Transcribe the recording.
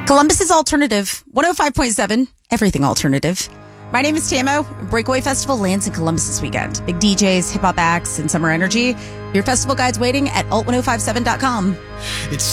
Columbus's Alternative, 105.7, everything alternative. My name is Tamo. Breakaway Festival lands in Columbus this weekend. Big DJs, hip-hop acts, and summer energy. Your festival guide's waiting at alt1057.com. It's